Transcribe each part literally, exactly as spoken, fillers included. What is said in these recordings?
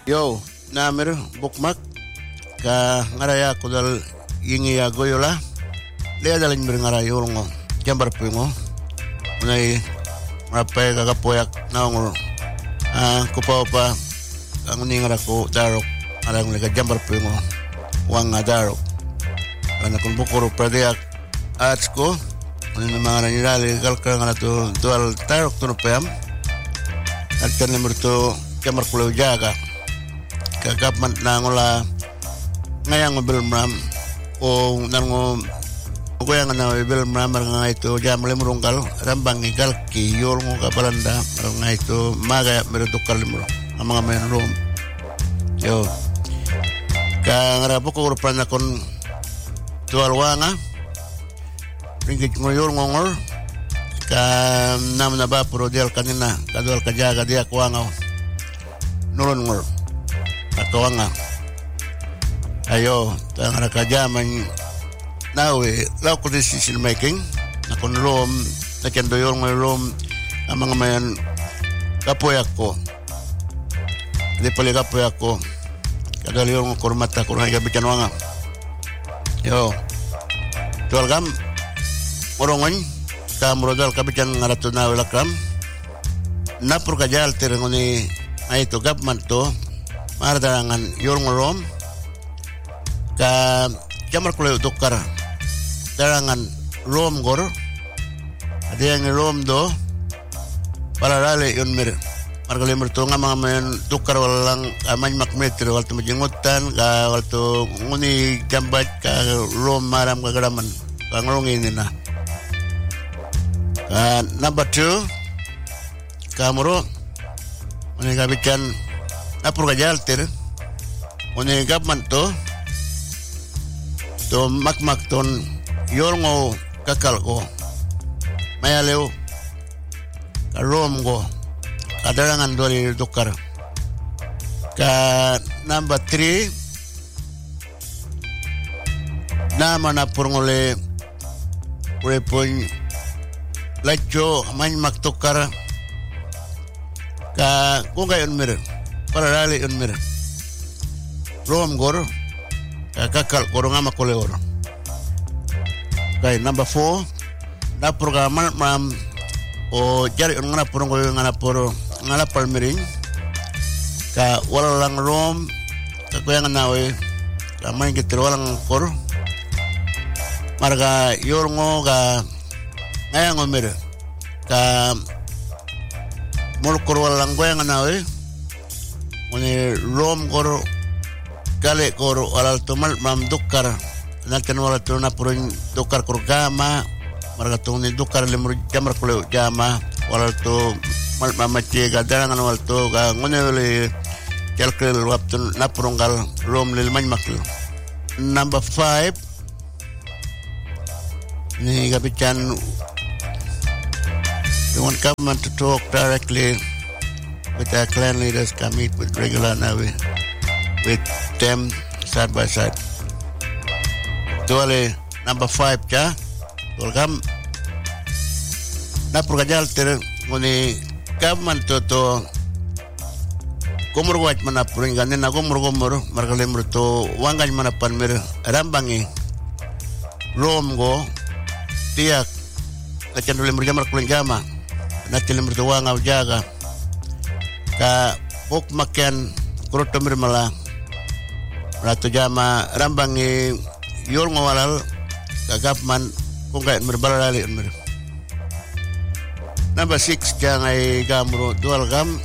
Yo, namir bukmak ka ngaraya ko dal yingi ya goyola. Lea dalin mir ngaraya urungo jambar pingo. Unay mapay kakapoyak naongol. Ah, kupaw pa ang ningara ko darok arang lega jambar pingo. Wang darok. Ana kun bukuro pradeyak ats ko. Ano mga nangyari kalkal nga to dual darok to no payam. At kanimur to jambar kulo jaga. Kagapman na ngola ngayang mobil mram o nango o yang na mobil mram nga ito jam limurungkal rambang igal ki yol ngo kapalanda nga ito maga meredukal limuro ang mga main room yo ka ngarapo ko urupan na kon tual wanga ringgit ngoyor ngongor ka nam na ba puro dial kanina kadual kajaga dia kuangaw nulon ngor Kawanga ayo tang rakajaman nawe law ko decision making na kun rom na kendo yor ng rom ang mga mayan kapoyak ko di pali kapoyak ko kadali yor ng kurmata ko na gabikan wanga yo tual gam morongon ka murodal kabikan ngarato na welakam napur kajal tirengoni ay to gapman to mardarangan yorong rom ka jamar kulo dokar darangan rom gor ada yang rom do para rale yon mir margali mertunga mga men dokar walang amany makmeter walto majingutan ka walto nguni jambat ka rom maram kagaraman kangrongin na ka number two kamuro mani kabikan napur kajalter one gapman to to makmak ton yorngo kakal ko mayaleo karom ko kadarangan doli dokar ka number three nama napur ngole repon lacho man maktokar ka kungayon mir para rali un mir rom gor kakal korong ama kole gor okay number four na programan mam o jari un ngana purong gol ngana puro ngala palmiring ka walang rom ka kuyangan nawe ka main kitro walang kor marga yorngo ga ngayang umir ka mul kor walang kuyangan nawe Muni rom koro kale koro alal tumal mam dukar nakan wala tuna purin dukar kor gama marga tuni dukar lemur jamar kulo jama wala to mal mamache gadarangan wala to ga ngone wale kalkel waptun napurunggal rom lil manmakl number five ni gabichan you want come to talk directly with our clan leaders, can meet with regular now with them side by side. Tuale number five cha, welcome. Na purkajal ter muni kaman to to kumur wat mana puringan na kumur kumur margalem to wangan mana pan mir rambangi rom go tiak kacandul lemur jamar kulingama na lemur to wangaw jaga ka buk makan kuruto mirmala rato jama rambangi yor ngawalal kagapman kung kaya mirbalalali mir number six kaya ngay gamro dual gam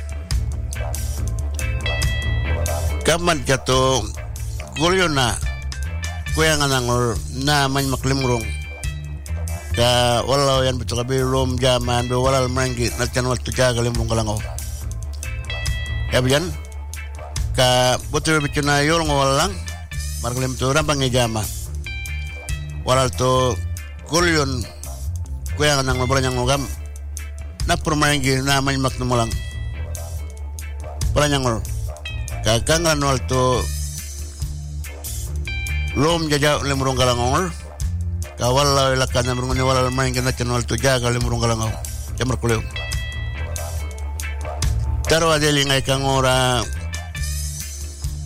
gaman kato gulyo na kuya nga nangor na man maklimrong ka walaw yan betul kabi rom jaman do walal mangi natyan wal tujaga limrong kalangaw Kabiyan ka butir bikin na yor ngolang margalim to rampang ijama walal to gulyon kuya nga nang mabranyang ngogam na permaingi na manyak numulang peranyang ngor kakangan wal to lom jaja lemurong kalangor kawal lakan na murungan walal main kana channel to jaga lemurong kalangor jamar kuleo Taro adeli ngai kangora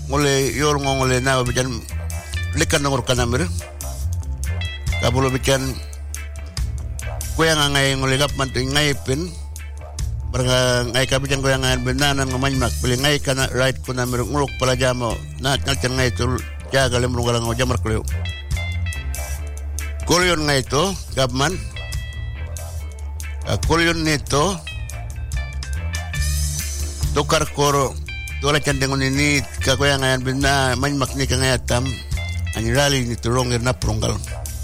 ngole yor ngole na bijan lekan ngor kanamir kabulo bijan kuyang ngai ngole gap man ngai pin barga ngai kabijan kuyang ngai benanan ngomany mak pili ngai kana right kunamir nguluk pala jamo na ngalchan ngai tul jaga lem rungalang jamar kuleu kolyon ngai to gapman kolyon neto tukar koro tola candeng ini kakoyang ayan bina man makni kangayatam anirali ni turong na pronggal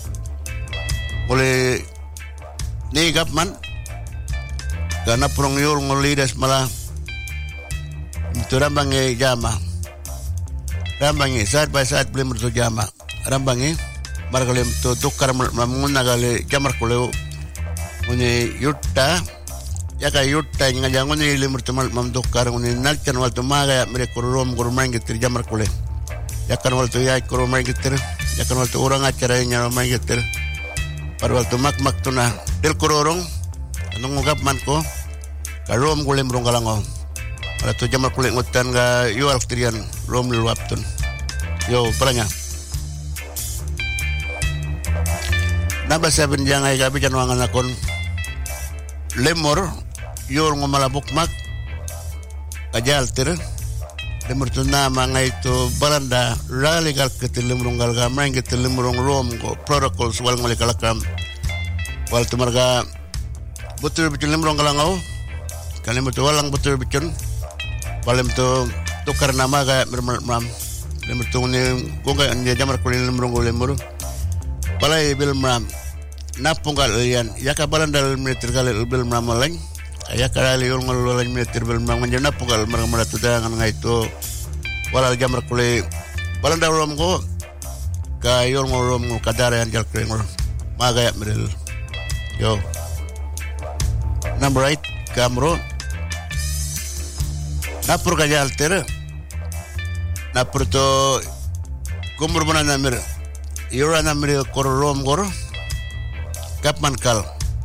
oleh ni gapman kana prong yor ngolidas malah itu rambange jama rambange saat by saat belum bertu jama rambange margalem to tukar mamuna gale jamar kuleu uni yutta yaka yutta ngajangun ni limur temal mam tukar uni nalchan wal tumaga mere korom gormang gitir jamar kule yakan wal tu yai koromang gitir yakan wal tu orang acara nya romang gitir parwal tu mak mak tuna del kororong anong ngugap man ko karom kulem rong kalango ala tu jamar kule ngutan ga yual trian rom luaptun yo palanya naba saben jangai gabi janwangan akon lemor yor ngomala bukmak kajal tir lemor tu nama ngai tu balanda raligal ketelimrung galga main ketelimrung rom go protocols wal ngole kalakam wal tu marga betul betul lemrung galangau kalim tu walang betul betul balem tu tukar nama ga mermam lemor tu ni gonga nya jamar kulin lemrung go lemor balai bil mam napunggal lian yaka balanda meter gal bil mam lain ayaka liur ngol lain meter bil mam nja napunggal mar mar tu dangan ngai tu wala jamar kule balanda rom go ka yor ngol rom kadare an jal krengol maga ya merel yo number eight kamro napur ka jal ter napur to kumur bana namir yora namir kor rom gor kapman kal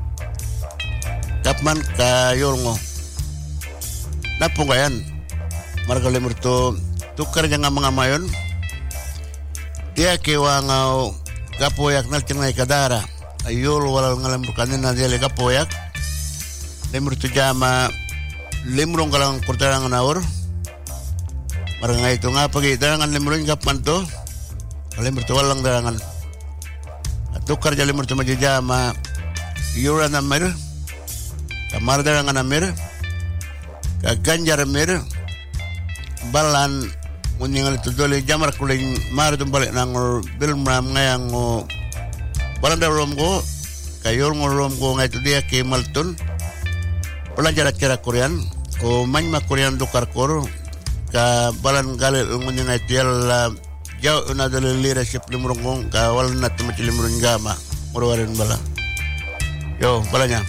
kapman ka yorngo napungayan marga lemur to tukar janga mga mayon dia kewa ngau gapoyak nal cengay kadara ayol walal ngalam kanin na dia gapoyak lemur to jama lemurong kalang kurtarang naur marga ngay to nga pagi darangan lemurong kapman to lemur to walang darangan tukar jali murtu majama yura namir kamar darangan namir ka ganjar mir balan muningal tu dole jamar kuling mar dum balik nangor bil mam ngayang ngo balan darom go kayor ngorom go ngai tu dia ke maltun pelajar cara Korean ko manma Korean tukar kor ka balan galil muningal tial jauh na dalil leadership limurong ka wal na tumati limurong gama murwarin bala yo balanya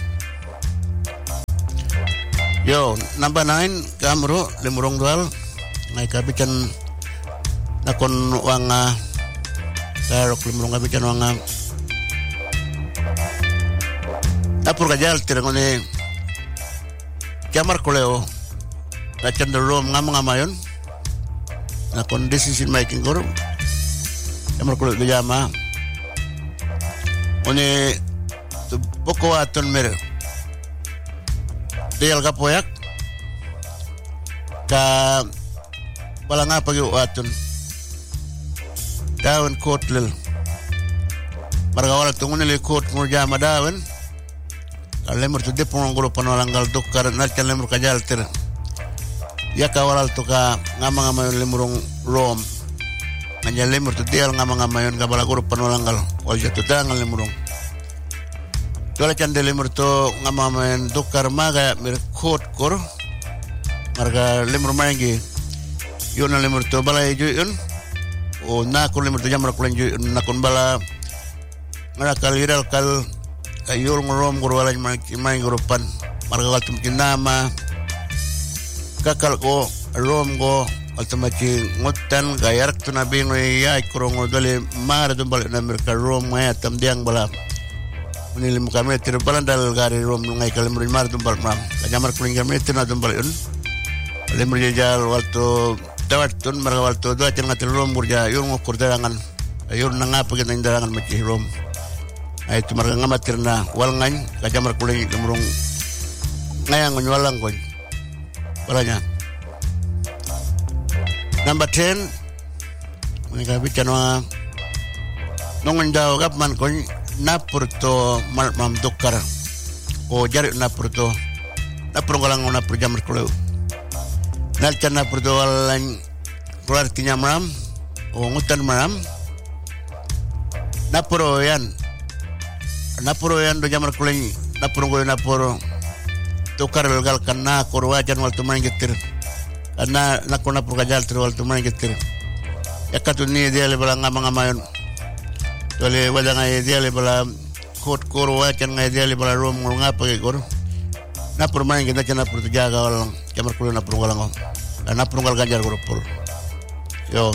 yo number nine kamro limurong dual ngai kabican nakon wanga karok limurong kabican wanga apur kajal tirangone kamar koleo na chandarom ngam ngamayon na decision making guru kamar kulo gajama one tu poko aton mer dial kapoyak ka balanga pagi aton dawan kotlel marga wala tungune le kot mo jama dawan kalemur tu depong guru panolanggal dokar na kalemur kajal ter ya kawalal tu ka ngama-ngama lemurong rom nganya lemur tu dial ngama-ngama yon kabala guru panolanggal wal jatuh dangal lemurong tola cande lemur tu ngama-ngama yon dokar maga mir kot kor marga lemur mainggi yon lemur tu balai juyun o nakon lemur tu jamar kulen juyun nakon bala ngarakal iral kal ayul ngorom guru walay maing guru pan marga wal tumkin nama kakal ko rom ko ultimately ngutan gayak tu nabi ngoy ay kurong dali mar dum bal na merka rom ngay tam diang bala unilim kami tir balan dal gari rom ngay kalimur mar dum bal mam kanyamar kuling kami tir na dum bal un limur jal waktu tawatun margawal to do acan ngatil rom burja yung ukur darangan yung nangapa kita darangan maci rom ay tu marga ngamatir na walngan kajamar kuling lumrung ngayang nywalang kon balanya. Number ten mereka bicara nongon daw kapman kon napurto mal mam dokar o jari napurto napurong kalang napur jamar kulew nalcan napurto walang keluar tinya maram o ngutan maram napuro yan napuro yan do jamar kulew napurong kulew napuro tukar legal kana korwajan wal tumain getir karena nakon napur kajal ter wal tumain getir yakatuni dia le bala ngama-ngamayon tole wala nga dia le bala kot korwajan nga dia le bala rom ngapa ke kor napur main kita cina napur jaga wal jamar kulew napur walang napur ngal ganjar grupol yo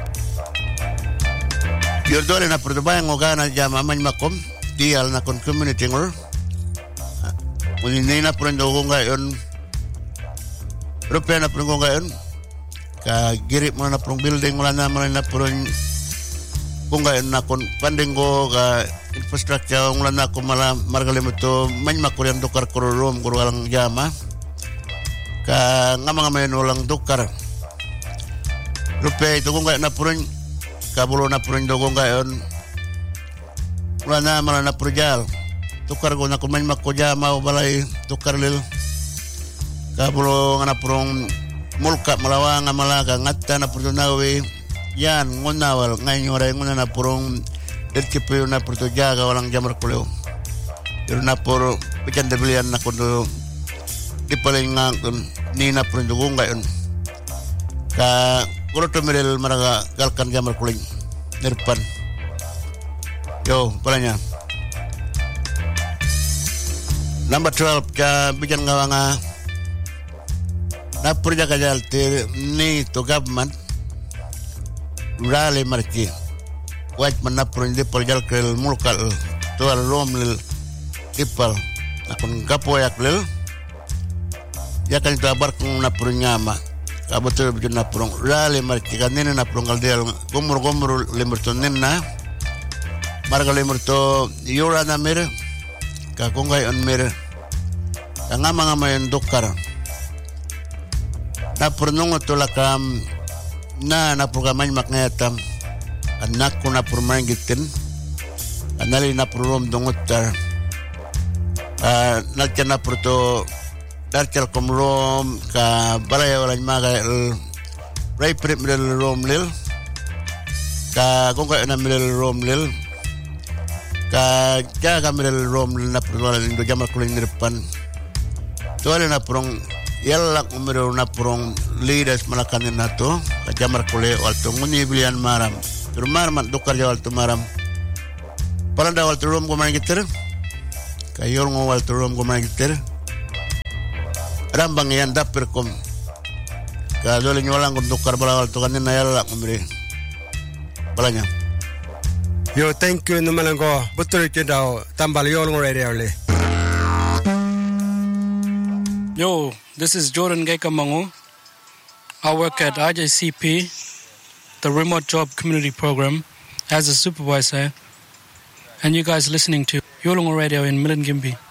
yo dole napur bayang ngogana jama man makom dial nakon community ngor Muni na pun dogo ngayon, rupiah na pun ngayon, ka girip mo na pun building wala na mo na pun kung ngayon na kon panding ko ka infrastructure wala na ko mala margalim ito man makuryang dukar kururum kuro walang jama, ka nga mga mayon walang dukar. Rupiah itu kung ngayon na pun kabulo na pun dogo ngayon, wala na mala na projal. Tukar ko na kumain makuja mau balay tukar lil kabulo nga napurong mulka malawang nga malaga ngatta na purtunawi yan ngunawal ngayon oray nguna na purong dirkipuyo na purtujaga walang jamar kulew yun na puro pikan debilian na kundo di paling nga ni na purong dugong ngayon ka kulo tumiril maraga galkan jamar kulew nirpan yo palanya. Number twelve ka bijan nga nga napurja kajal te ni to government rally marki wajib manapur indi porjal krel mulkal to al rom lil ipal akun kapoyak lil ya kan itu abar kung napur nyama kabutul bijan napurong rally marki kanina napurong kaldial gumur gumur limur to ninna marga limur to yura na mir kakungay on mir nga mga mayon dukar na purnong tulakam na napugamay maknayatam anak ko na purmain gitin anali na purom dungutar uh, nagka na purto darchal kumrom ka balaya walay maga ray prip miril rom lil ka kungay na miril rom lil ka jaga miril rom na purwala lindo jamar kuling nirpan tuwala na purong yalak umiro na purong leaders malakanin na to ka jamar kuli walto nguni bilian maram pero maram dukar ja walto maram parang da walto rom kumain gitir ka yor ngo walto rom kumain gitir rambang yan dapir kom ka dole nyolang kun dukar bala walto kanin na yalak umiri balanya. Yo, thank you naman ko. Betul kita tambal yo ng radio le. Yo, this is Jordan Gaikamangu. I work at I J C P, the Remote Job Community Program, as a supervisor, and you guys listening to Yolong Radio in Milingimbi.